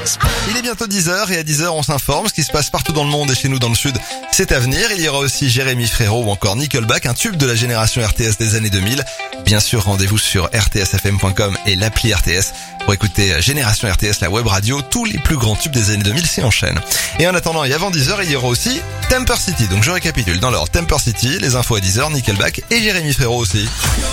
Il est bientôt 10h et à 10h on s'informe. Ce qui se passe partout dans le monde et chez nous dans le sud, c'est à venir. Il y aura aussi Jérémy Frérot ou encore Nickelback, un tube de la génération RTS des années 2000. Bien sûr, rendez-vous sur rtsfm.com et l'appli RTS pour écouter Génération RTS, la web radio. Tous les plus grands tubes des années 2000 s'y enchaînent. Et en attendant et avant 10h, il y aura aussi Temper City. Donc je récapitule dans l'ordre: Temper City, les infos à 10h, Nickelback et Jérémy Frérot aussi.